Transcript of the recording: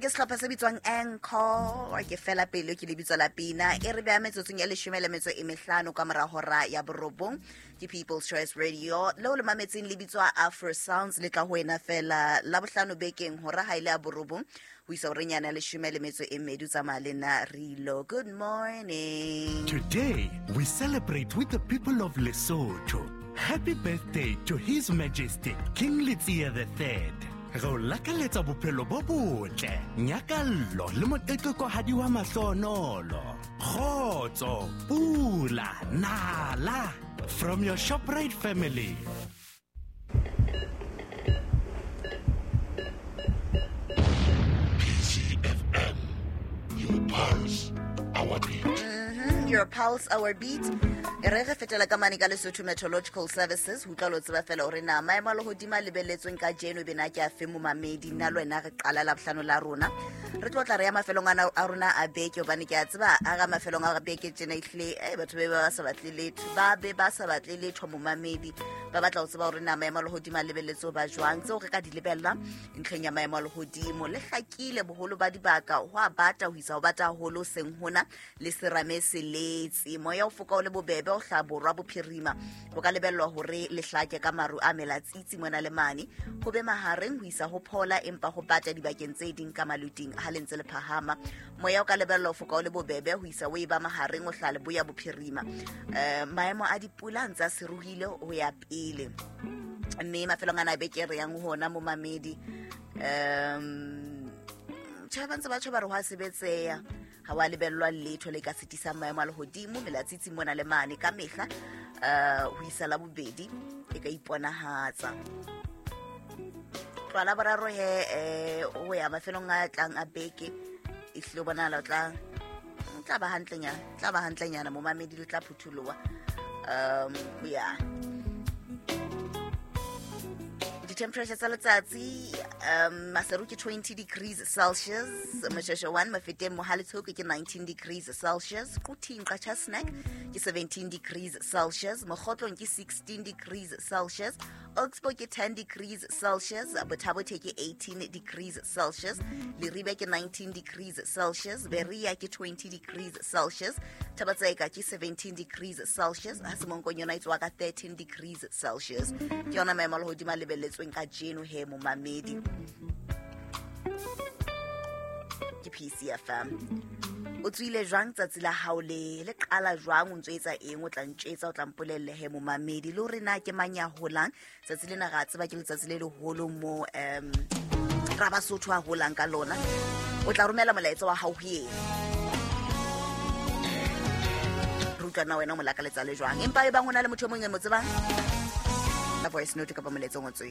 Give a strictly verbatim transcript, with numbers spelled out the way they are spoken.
ke sehlopha se bitswang Encore ke fela pele ke lebitso la Pina e re bea metsotsong ya leshome le metso e mehlano ka mora hora ya borobong ke People's Choice Radio lo le mametseng lebitswa Afro Sounds le tla ho ena fela la bohlano bekeng hora ha ile ya borobong ho isa orenyana le leshome le metso e mmedi tsamaya le na Rilo. Good morning. Today we celebrate with the people of Lesotho. Happy birthday to His Majesty King Letsie the Third. Go lakaletsa bophelo bo botle nyakallo le motetlo ko hadi wa mahlonolo khotso pula nala from your Shoprite family. P C F M, your pulse, our beat. Mm-hmm, your pulse, our beat. Re re fetela ka mane ka Lesotho Meteorological Services ho tla lo tseba fela hore na maemo a lehodimo a lebelletsweng ka jeno be na ke a fe mo mamedi nna le wena re qala la bohlano la rona re tlotla re ya mafelong a rona a beke hobane ke a tseba a ga mafelong a beke tjena ihle eh batho be ba sa batle letho ba be ba sa batle letho mo mamedi ba batla ho tseba hore na maemo a lehodimo a lebelletswe ba jwang tseo re ka di lebella ntlheng ya maemo a lehodimo le hlakile boholo ba dibaka ho a bata ho isa ho bata holo seng hona le serame se letsi moya o foka o le bobebe o hlaborwa bophirima ho ka lebellwa hore le hlake ka maru a melatsitsi mona le mane ho be mahareng ho isa ho phola empa ho bata dibakeng tse ding ka maluting ha lentse le phahama moya o ka lebellwa ho foka o le bobebe ho isa o e ba mahareng o hlale boya bophirima eh maemo a dipula ntsa seruhile ho ya pele mme mafelong ana beke re yang hona mo mamedi um tshaba ntse ba tshaba re ho sebetseya ha wa lebellwa letho le ka sitisa maemo a lehodimo melatsitsi mona le mane ka mehla uh ho isa la bobedi e ka iponahatsa tswala boraro he eh o ya mafelong a tlang a beke e hlo bona la tla tla ba hantlenyana tla ba hantlenyana mo mamedi le tla phuthulowa um yeah. The temperature tsa letsatsi um Maseruki twenty degrees Celsius, Mashosho one Mafeteng Mohaletshoek ke nineteen degrees Celsius, Kuting Qacha Snack ke seventeen degrees Celsius, Mogotlong ke sixteen degrees Celsius, Oxford ke ten degrees Celsius, Bothabo ke eighteen degrees Celsius, Leribe ke nineteen degrees Celsius, Beria ke twenty degrees Celsius, Tabatseka ke seventeen degrees Celsius, Hasimonkonyo itswa ka thirteen degrees Celsius. Ke yona maemo a lehodimo a lebelletsweng ka jeno he mo mamedi ke P C F M. O tswile jwang tsatsi la hao le le qala jwang o ntsetsa eng o tla ntsetsa o tla mpolelle he mo mamedi le hore na ke manya holang tsatsi lena ga tseba ke letsatsi le leholo mo um ra Basotho a holang ka lona o tla romela molaetsa wa hao he ruta na wena mo laka letsa le jwang empa e bang hona le motho mongwe mo tsebang la voice note ka pa moletso ngotswe